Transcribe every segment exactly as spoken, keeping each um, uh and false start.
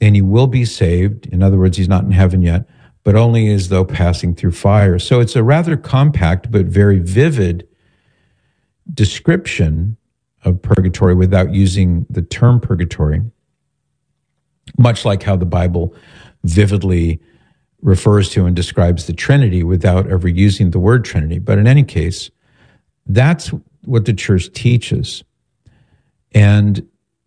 and he will be saved. In other words, he's not in heaven yet, but only as though passing through fire. So it's a rather compact but very vivid description of purgatory without using the term purgatory, much like how the Bible vividly refers to and describes the Trinity without ever using the word Trinity. But in any case, that's what the church teaches. And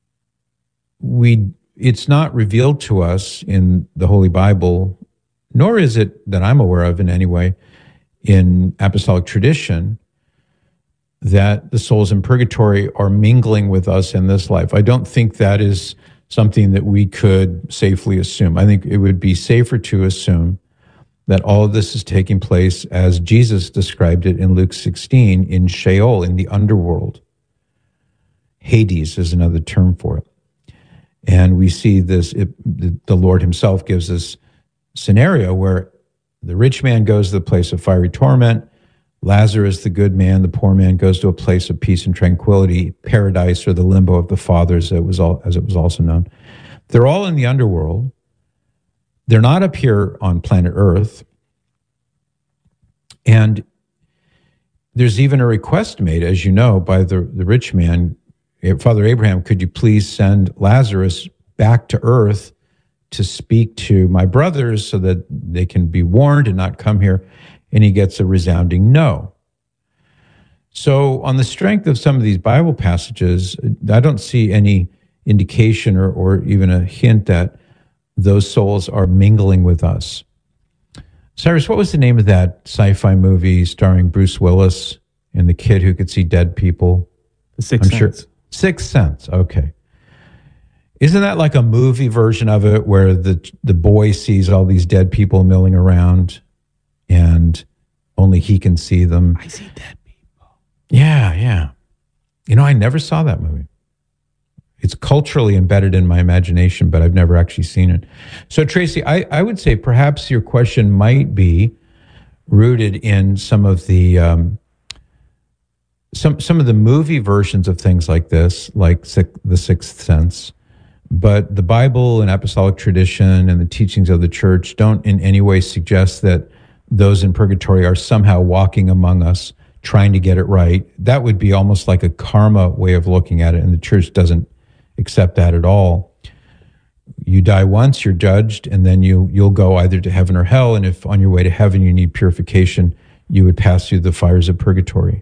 we it's not revealed to us in the Holy Bible, nor is it that I'm aware of in any way in apostolic tradition, that the souls in purgatory are mingling with us in this life. I don't think that is something that we could safely assume. I think it would be safer to assume that all of this is taking place as Jesus described it in Luke sixteen, in Sheol, in the underworld. Hades is another term for it. And we see this, it, the Lord himself gives this scenario where the rich man goes to the place of fiery torment, Lazarus, the good man, the poor man, goes to a place of peace and tranquility, paradise, or the limbo of the fathers, as it was, all, as it was also known. They're all in the underworld. They're not up here on planet Earth. And there's even a request made, as you know, by the, the rich man, Father Abraham, could you please send Lazarus back to Earth to speak to my brothers so that they can be warned and not come here? And he gets a resounding no. So on the strength of some of these Bible passages, I don't see any indication or, or even a hint that those souls are mingling with us. Cyrus, what was the name of that sci-fi movie starring Bruce Willis and the kid who could see dead people? The Sixth I'm Sense. Sure, Sixth Sense, okay. Isn't that like a movie version of it where the the boy sees all these dead people milling around and only he can see them? I see dead people. Yeah, yeah. You know, I never saw that movie. It's culturally embedded in my imagination, but I've never actually seen it. So, Tracy, I, I would say perhaps your question might be rooted in some of the um, some some of the movie versions of things like this, like The Sixth Sense. But the Bible and apostolic tradition and the teachings of the church don't in any way suggest that those in purgatory are somehow walking among us trying to get it right. That would be almost like a karma way of looking at it, and the church doesn't accept that at all. You die once, you're judged, and then you, you'll go either to heaven or hell, and if on your way to heaven you need purification, you would pass through the fires of purgatory,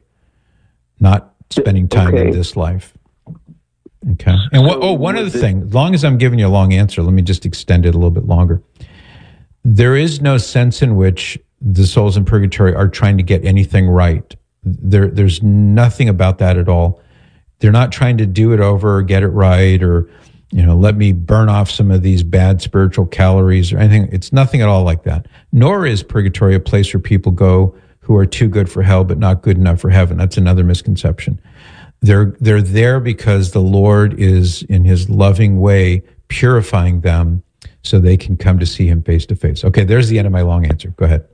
not spending time okay. in this life. Okay. And what, oh, one other thing, as long as I'm giving you a long answer, let me just extend it a little bit longer. There is no sense in which the souls in purgatory are trying to get anything right. There, there's nothing about that at all. They're not trying to do it over or get it right or, you know, let me burn off some of these bad spiritual calories or anything. It's nothing at all like that. Nor is purgatory a place where people go who are too good for hell but not good enough for heaven. That's another misconception. They're they're there because the Lord is, in his loving way, purifying them so they can come to see him face to face. Okay, there's the end of my long answer. Go ahead.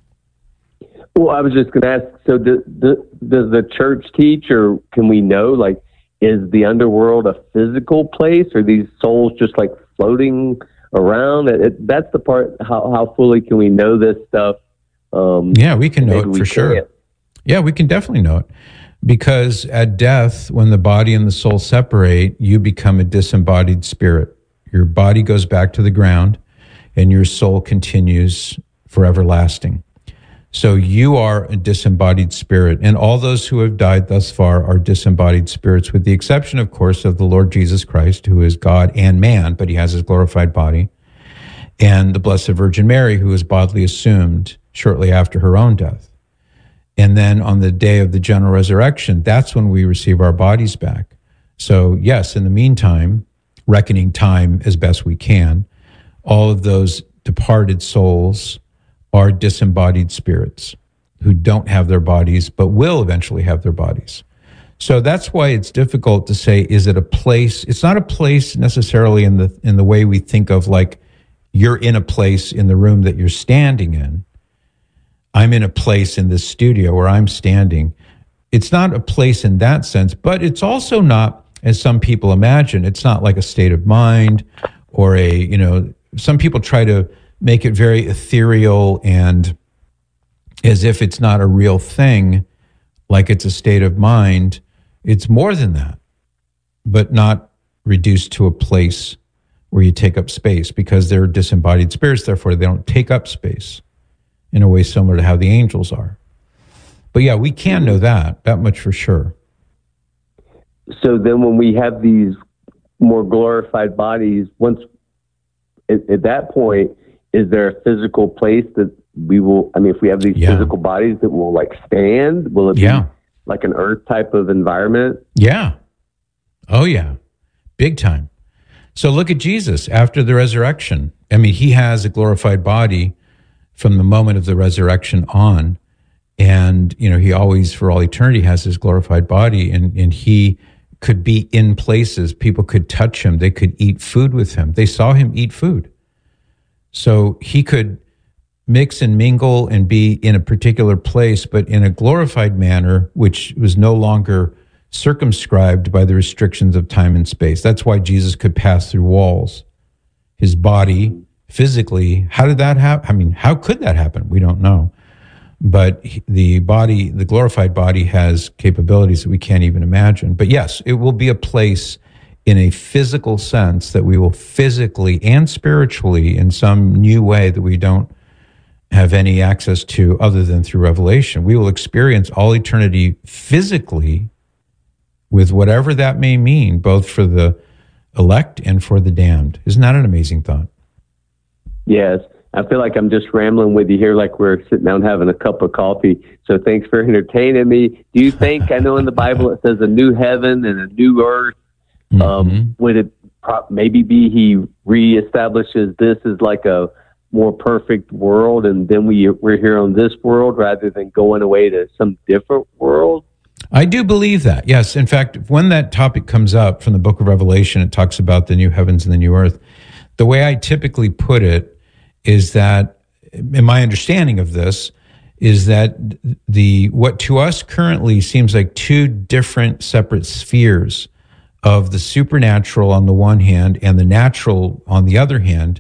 Well, I was just going to ask, so do, do, does the church teach, or can we know, like, is the underworld a physical place, or these souls just, like, floating around? It, it, that's the part, how, how fully can we know this stuff? Um, yeah, we can know it for sure. Can't. Yeah, we can definitely know it. Because at death, when the body and the soul separate, you become a disembodied spirit. Your body goes back to the ground, and your soul continues for everlasting. So you are a disembodied spirit, and all those who have died thus far are disembodied spirits, with the exception, of course, of the Lord Jesus Christ, who is God and man, but he has his glorified body, and the Blessed Virgin Mary, who was bodily assumed shortly after her own death. And then on the day of the general resurrection, that's when we receive our bodies back. So yes, in the meantime, reckoning time as best we can, all of those departed souls are disembodied spirits who don't have their bodies, but will eventually have their bodies. So that's why it's difficult to say, is it a place? It's not a place necessarily in the in the way we think of, like, you're in a place in the room that you're standing in. I'm in a place in this studio where I'm standing. It's not a place in that sense, but it's also not, as some people imagine, it's not like a state of mind or a, you know, some people try to make it very ethereal and as if it's not a real thing, like it's a state of mind. It's more than that, but not reduced to a place where you take up space, because they're disembodied spirits, therefore they don't take up space in a way similar to how the angels are. But yeah, we can know that, that much for sure. So then when we have these more glorified bodies, once at, at that point, is there a physical place that we will, I mean, if we have these yeah. physical bodies that will like stand, will it yeah. be like an earth type of environment? Yeah. Oh yeah. Big time. So look at Jesus after the resurrection. I mean, he has a glorified body from the moment of the resurrection on. And, you know, he always, for all eternity, has his glorified body, and, and he could be in places. People could touch him. They could eat food with him. They saw him eat food. So he could mix and mingle and be in a particular place, but in a glorified manner, which was no longer circumscribed by the restrictions of time and space. That's why Jesus could pass through walls. His body, physically, how did that happen? I mean, how could that happen? We don't know. But the body, the glorified body, has capabilities that we can't even imagine. But yes, it will be a place in a physical sense that we will physically and spiritually, in some new way that we don't have any access to other than through revelation, we will experience all eternity physically, with whatever that may mean, both for the elect and for the damned. Isn't that an amazing thought? Yes. I feel like I'm just rambling with you here, like we're sitting down having a cup of coffee. So thanks for entertaining me. Do you think, I know in the Bible it says a new heaven and a new earth. Mm-hmm. Um, would it pro- maybe be he reestablishes this as like a more perfect world, and then we, we're here on this world rather than going away to some different world? I do believe that, yes. In fact, when that topic comes up from the book of Revelation, it talks about the new heavens and the new earth. The way I typically put it is that, in my understanding of this, is that the what to us currently seems like two different separate spheres of the supernatural on the one hand and the natural on the other hand,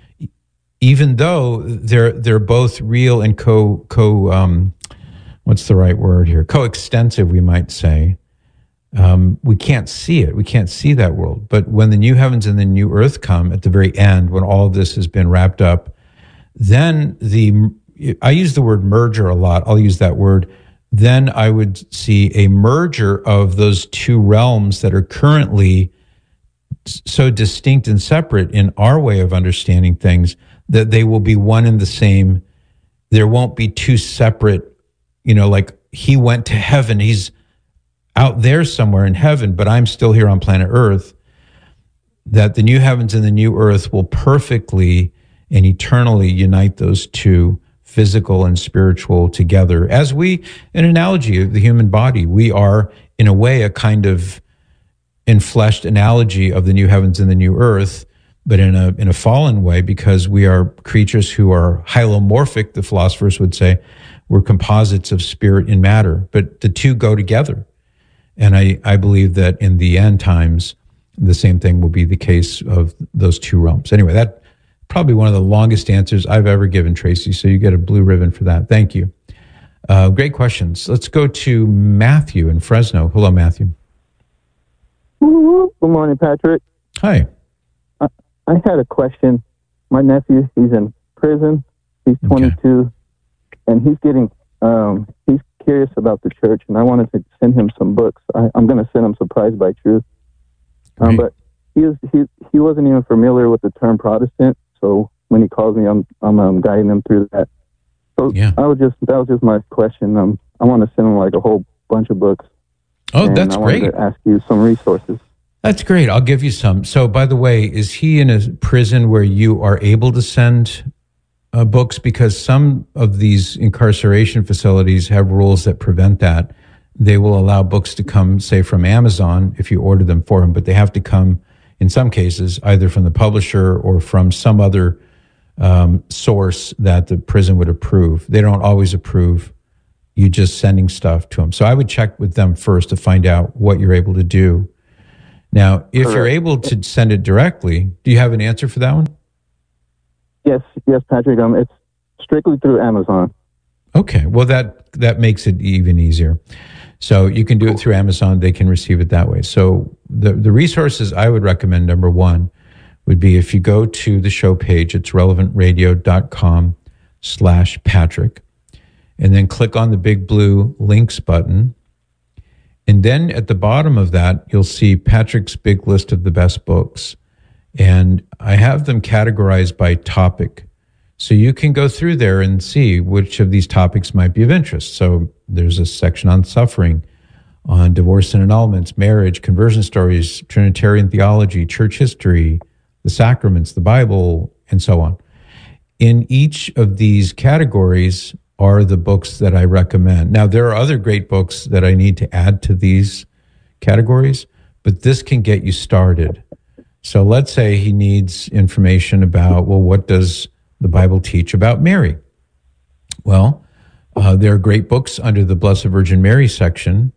even though they're they're both real and co co um, what's the right word here? Coextensive, we might say. Um, we can't see it. We can't see that world. But when the new heavens and the new earth come at the very end, when all of this has been wrapped up, then the, I use the word merger a lot. I'll use that word. Then I would see a merger of those two realms that are currently so distinct and separate in our way of understanding things that they will be one and the same. There won't be two separate, you know, like he went to heaven. He's out there somewhere in heaven, but I'm still here on planet Earth. That the new heavens and the new earth will perfectly and eternally unite those two, physical and spiritual, together. As we, an analogy of the human body, we are in a way a kind of enfleshed analogy of the new heavens and the new earth, but in a in a fallen way, because we are creatures who are hylomorphic, the philosophers would say. We're composites of spirit and matter, but the two go together. And I, I believe that in the end times, the same thing will be the case of those two realms. Anyway, that probably one of the longest answers I've ever given, Tracy. So you get a blue ribbon for that. Thank you. Uh, great questions. Let's go to Matthew in Fresno. Hello, Matthew. Good morning, Patrick. Hi. I, I had a question. My nephew, he's in prison. He's twenty-two, okay. And he's getting, um, he's curious about the church, and I wanted to send him some books. I, I'm going to send him Surprised by Truth. Um, but he, is, he he wasn't even familiar with the term Protestant, so when he calls me, I'm I'm um, guiding him through that. So yeah. I was just that was just my question. Um, I want to send him like a whole bunch of books. Oh, and that's I great. To ask you some resources. That's great. I'll give you some. So, by the way, is he in a prison where you are able to send uh, books? Because some of these incarceration facilities have rules that prevent that. They will allow books to come, say, from Amazon if you order them for them, but they have to come, in some cases, either from the publisher or from some other um, source that the prison would approve. They don't always approve you just sending stuff to them. So I would check with them first to find out what you're able to do. Now, if Correct. you're able to send it directly, do you have an answer for that one? Yes, yes, Patrick. Um, it's strictly through Amazon. Okay, well, that that makes it even easier. So you can do it through Amazon. They can receive it that way. So the, the resources I would recommend, number one, would be if you go to the show page, it's relevantradio.com slash Patrick, and then click on the big blue links button. And then at the bottom of that, you'll see Patrick's big list of the best books. And I have them categorized by topic. So you can go through there and see which of these topics might be of interest. So there's a section on suffering, on divorce and annulments, marriage, conversion stories, Trinitarian theology, church history, the sacraments, the Bible, and so on. In each of these categories are the books that I recommend. Now, there are other great books that I need to add to these categories, but this can get you started. So let's say he needs information about, well, what does the Bible teach about Mary? Well, uh, there are great books under the Blessed Virgin Mary section.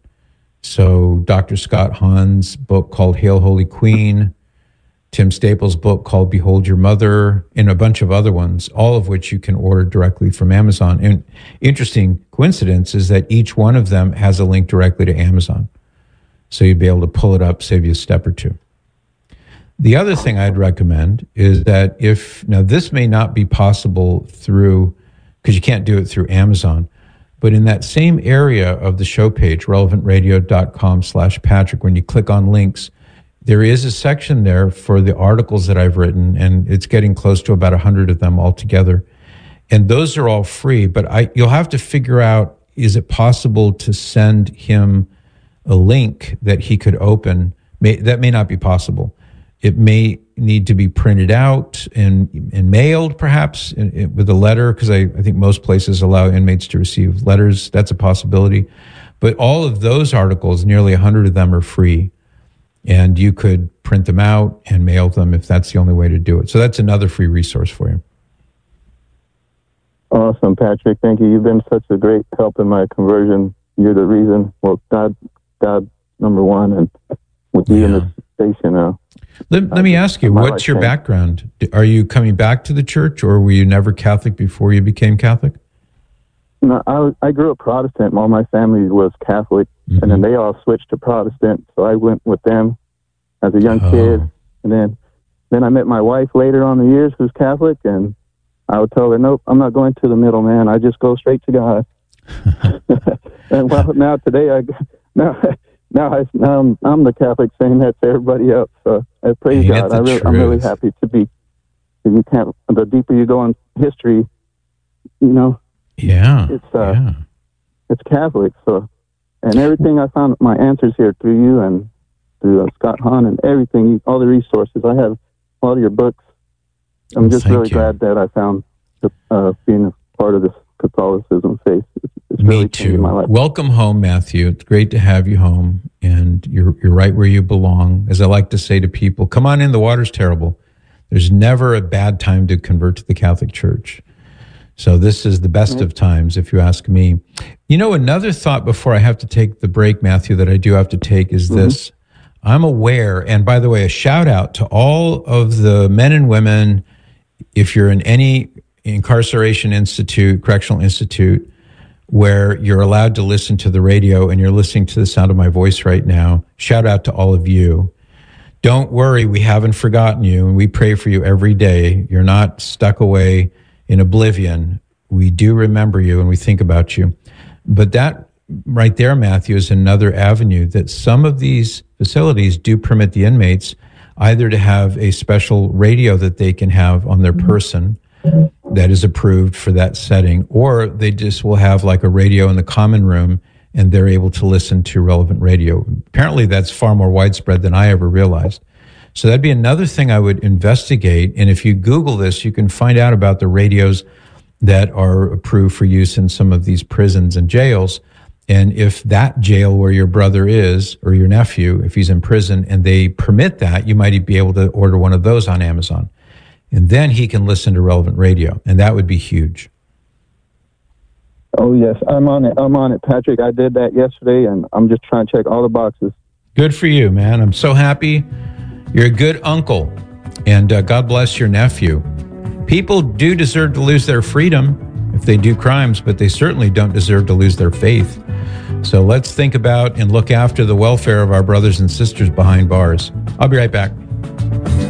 So Doctor Scott Hahn's book called Hail Holy Queen, Tim Staples' book called Behold Your Mother, and a bunch of other ones, all of which you can order directly from Amazon. And interesting coincidence is that each one of them has a link directly to Amazon. So you'd be able to pull it up, save you a step or two. The other thing I'd recommend is that if, now this may not be possible through, because you can't do it through Amazon, but in that same area of the show page, relevantradio.com slash Patrick, when you click on links, there is a section there for the articles that I've written, and it's getting close to about one hundred of them altogether. And those are all free, but I you'll have to figure out, is it possible to send him a link that he could open? May, that may not be possible. It may need to be printed out and, and mailed, perhaps, in, in, with a letter, because I, I think most places allow inmates to receive letters. That's a possibility. But all of those articles, nearly one hundred of them, are free. And you could print them out and mail them if that's the only way to do it. So that's another free resource for you. Awesome, Patrick. Thank you. You've been such a great help in my conversion. You're the reason. Well, God, God, number one, and with you yeah. in this station now. Let, let me ask you, what's your background? Are you coming back to the church, or were you never Catholic before you became Catholic? No, I, was, I grew up Protestant. All my family was Catholic, mm-hmm. and then they all switched to Protestant. So I went with them as a young oh. kid, and then then I met my wife later on in the years, who's Catholic, and I would tell her, "Nope, I'm not going to the middle, man. I just go straight to God." And well, now today, I now now I now I'm, I'm the Catholic saying that to everybody else. So I praise Ain't God. I really, I'm really happy to be. You can't. The deeper you go in history, you know. Yeah, it's uh, yeah. it's Catholic. So, and everything I found my answers here through you and through uh, Scott Hahn and everything, all the resources. I have all your books. I'm well, just really you. glad that I found the, uh, being a part of this Catholicism faith. It's, it's Me really too. My life. Welcome home, Matthew. It's great to have you home, and you're you're right where you belong. As I like to say to people, come on in. The water's terrible. There's never a bad time to convert to the Catholic Church. So this is the best of times, if you ask me. You know, another thought before I have to take the break, Matthew, that I do have to take is mm-hmm. this. I'm aware, and by the way, a shout out to all of the men and women, if you're in any incarceration institute, correctional institute, where you're allowed to listen to the radio and you're listening to the sound of my voice right now, shout out to all of you. Don't worry, we haven't forgotten you, and we pray for you every day. You're not stuck away in oblivion. We do remember you and we think about you. But that right there, Matthew, is another avenue that some of these facilities do permit the inmates either to have a special radio that they can have on their person that is approved for that setting, or they just will have like a radio in the common room and they're able to listen to relevant radio. Apparently that's far more widespread than I ever realized. So that'd be another thing I would investigate. And if you Google this, you can find out about the radios that are approved for use in some of these prisons and jails. And if that jail where your brother is, or your nephew, if he's in prison, and they permit that, you might be able to order one of those on Amazon. And then he can listen to relevant radio. And that would be huge. Oh, yes. I'm on it. I'm on it, Patrick. I did that yesterday, and I'm just trying to check all the boxes. Good for you, man. I'm so happy. You're a good uncle, and uh, God bless your nephew. People do deserve to lose their freedom if they do crimes, but they certainly don't deserve to lose their faith. So let's think about and look after the welfare of our brothers and sisters behind bars. I'll be right back.